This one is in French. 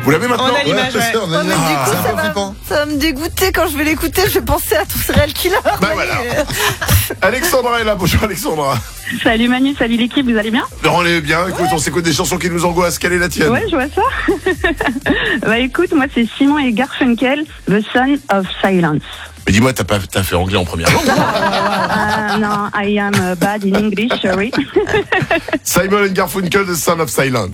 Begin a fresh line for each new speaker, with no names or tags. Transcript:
Vous l'avez maintenant?
On a l'image, ouais.
on a
Oh, mais
l'image.
du coup,
C'est un
ça
peu
va,
flippant.
ça va me dégoûter quand je vais l'écouter. Je vais penser à tout serial killer.
Bah voilà. Alexandra est là. Bonjour Alexandra.
Salut Manu, salut l'équipe, vous allez bien?
On est bien. Écoute, on s'écoute des chansons qui nous angoissent. Quelle est la tienne?
Ouais, je vois ça. Bah écoute, moi c'est Simon et Garfunkel, The Son of Silence.
Mais dis-moi, t'as fait anglais en première langue?
Non, I am bad in English, sorry.
Simon and Garfunkel, The Son of Silence.